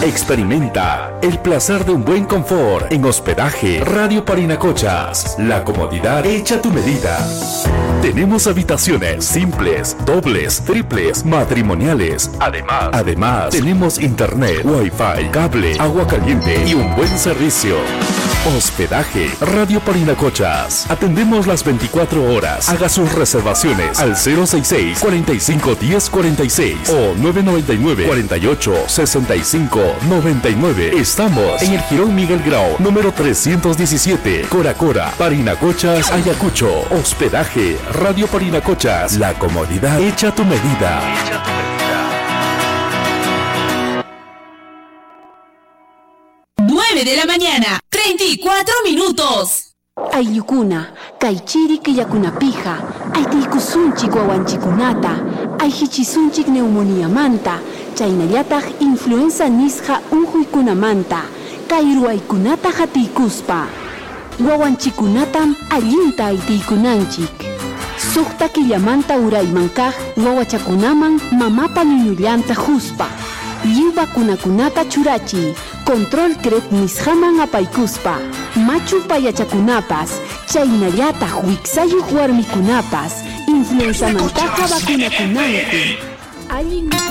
Experimenta el placer de un buen confort en hospedaje Radio Parinacochas. La comodidad hecha a tu medida. Tenemos habitaciones simples, dobles, triples, matrimoniales. Además, tenemos internet, wifi, cable, agua caliente y un buen servicio. Hospedaje Radio Parinacochas. Atendemos las 24 horas. Haga sus reservaciones al 066 45 10 46 o 999 48 65 99. Estamos en el Jirón Miguel Grau, número 317, Coracora, Parinacochas, Ayacucho. Hospedaje Radio Parinacochas. La comodidad hecha a tu medida. 9 de la mañana, 34 minutos. Aylukuna, kaychiri killakunapija, aytiykusunchik wawanchikunata, ayhichisunchik neumonía manta, chaynallataq influenza nisqa unquykunamanta, kay ruwaykunata hatiykuspa. Wawanchikunatam allinta aytiykunanchik. Suqta killamanta urayman kaq wawachakunaman mamapa ñuñullanta huspa. Lliw vacunakunata churachiy, control CREP nisqaman apaykuspa. Machu payachakunapas, chaynallataq wiksayuq warmikunapas, influenzamantaqa vacunakunanku. Allin